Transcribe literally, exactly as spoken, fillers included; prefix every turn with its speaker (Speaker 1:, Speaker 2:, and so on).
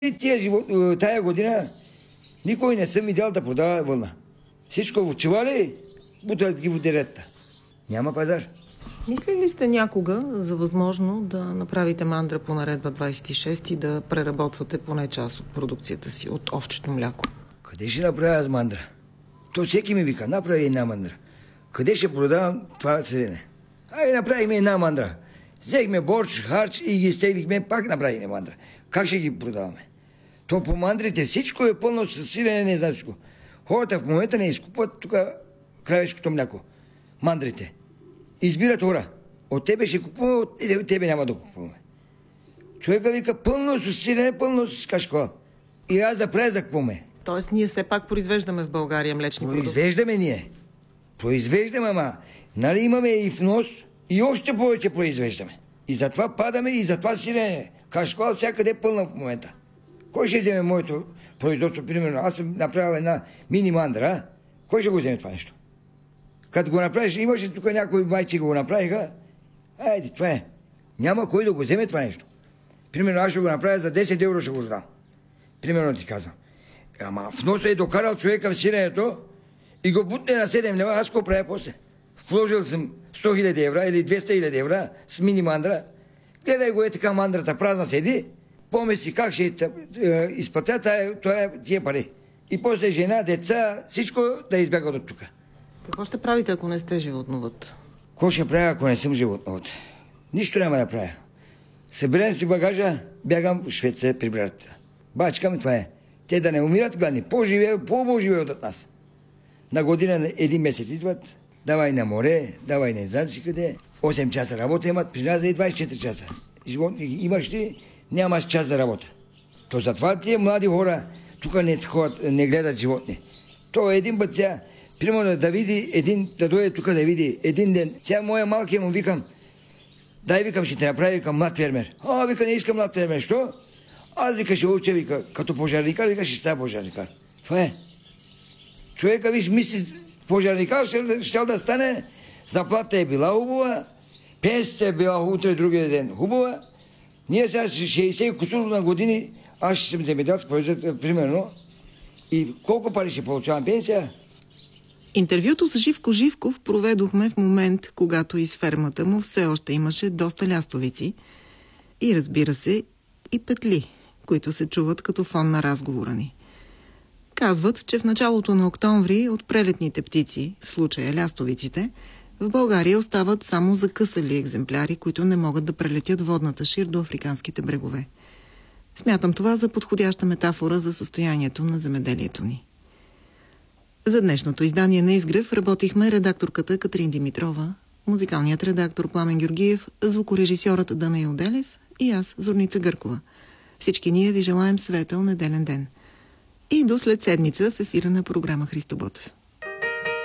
Speaker 1: И тия живот, тая година никой не съм видял да продава вълна. Всичко в чували, бутат ги в директа. Няма пазар.
Speaker 2: Мислили ли сте някога за възможно да направите мандра по наредба двайсет и шест и да преработвате поне част от продукцията си от овчето мляко?
Speaker 1: Къде ще направя аз мандра? То всеки ми вика, направи една мандра. Къде ще продавам това сирене? Ай, направихме една мандра. Взехме борщ, харч и ги изтеглихме, пак направихме мандра. Как ще ги продаваме? То по мандрите всичко е пълно с сирене, не знам всичко. Хората в момента не изкупват тук кравешкото мляко. Мандрите. Избират хора. От тебе ще купуваме, от тебе няма да купуваме. Човека вика пълно с сирене, пълно с кашкавал. И аз да правя за какво ме.
Speaker 2: Тоест ние все пак произвеждаме в България млечни продукти.
Speaker 1: Произвеждаме ние. Произвеждаме, ама нали имаме и внос, и още повече произвеждаме. И затова падаме, и затова сирене. Кашкавал всякъде е пълна в момента. Кой ще вземе моето производство, примерно? Аз съм направил една мини мандра, а? Кой ще го вземе това нещо? Като го направиш, имаше тук някои майци го направиха, айде, това е. Няма кой да го вземе това нещо. Примерно аз ще го направя за десет евро, ще го дам. Примерно ти казвам. Ама в носа е докарал човека в сиренето и го бутне на седем лева, аз го правя после. Вложил съм сто хиляди евра или двеста хиляди евра с мини мандра. Гледай го е така мандрата празна седи, помисли как ще изплатя тия пари. И после жена, деца, всичко да избягат от тук.
Speaker 2: Какво ще правите, ако не сте животновът?
Speaker 1: Какво ще правя, ако не съм животновът? Нищо няма да правя. Събирам си багажа, бягам в Швеция при братята. Бачка ми това е. Те да не умират гладни, по-живеят, по-живеят от нас. На година един месец идват, давай на море, давай не знам си къде. осем часа работа имат, при нас за и двайсет и четири часа. Животни имаш ли, нямаш час за работа. То затова тия млади хора тук не, ходят, не гледат животни. То е един път сега, примерно да види един, да дойде тук да види един ден. Сега моя малкия му викам, дай викам, ще те направи, викам млад фермер. А, вика, не искам млад фермер, що? Аз вика, ще уча, вика, като пожарникар, вика, ще става пожарникар. Това е. Човека, виж, мисли, пожарникар ще, ще да стане, заплата е била хубава, пенсията е била утре, другия ден хубава. Ние сега шейсет кусур на години, аз ще съм земеделски производител, примерно, и колко пари ще получавам пенсия?
Speaker 2: Интервюто с Живко Живков проведохме в момент, когато из фермата му все още имаше доста лястовици и, разбира се, и петли, които се чуват като фон на разговора ни. Казват, че в началото на октомври от прелетните птици, в случая лястовиците, в България остават само закъсали екземпляри, които не могат да прелетят водната шир до африканските брегове. Смятам това за подходяща метафора за състоянието на земеделието ни. За днешното издание на Изгрев работихме редакторката Катрин Димитрова, музикалният редактор Пламен Георгиев, звукорежисьорът Данаил Делев и аз, Зорница Гъркова. Всички ние ви желаем светъл неделен ден. И до след седмица в ефира на програма Христо Ботев.